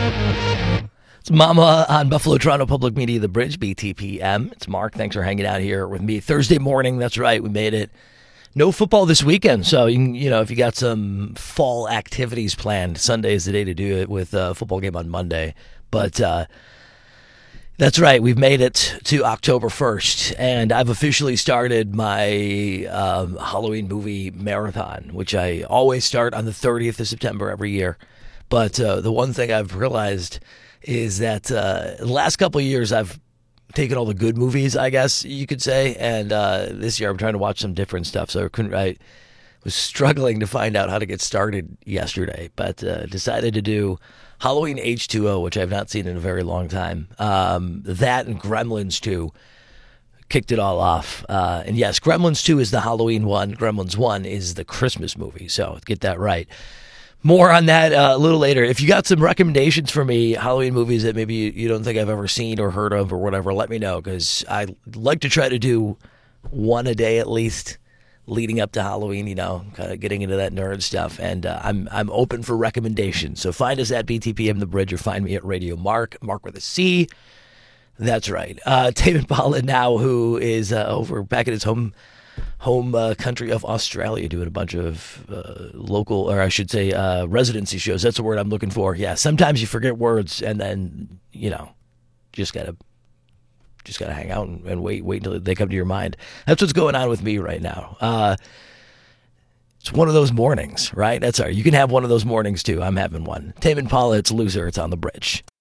It's Mama on Buffalo Toronto Public Media, The Bridge, BTPM. It's Mark. Thanks for hanging out here with me Thursday morning. That's right. We made it. No football this weekend, so if you got some fall activities planned, Sunday is the day to do it with a football game on Monday. But that's right. We've made it to October 1st, and I've officially started my Halloween movie marathon, which I always start on the 30th of September every year. But the one thing I've realized is that the last couple of years I've taken all the good movies, I guess you could say, and this year I'm trying to watch some different stuff. So I was struggling to find out how to get started yesterday, but decided to do Halloween H2O, which I've not seen in a very long time. That and Gremlins 2 kicked it all off. And yes, Gremlins 2 is the Halloween one. Gremlins 1 is the Christmas movie, so get that right. More on that a little later. If you got some recommendations for me, Halloween movies that maybe you don't think I've ever seen or heard of or whatever, let me know, because I like to try to do one a day at least leading up to Halloween, kind of getting into that nerd stuff. And I'm open for recommendations. So find us at BTPM The Bridge or find me at Radio Mark with a C. That's right. Tame Impala now, who is over back at his home country of Australia, doing a bunch of local, or I should say residency shows. That's the word I'm looking for. Yeah, sometimes you forget words and then, just gotta hang out and wait until they come to your mind. That's what's going on with me right now. It's one of those mornings, right? That's all right. You can have one of those mornings too. I'm having one. Tame Impala, it's Loser. It's on The Bridge.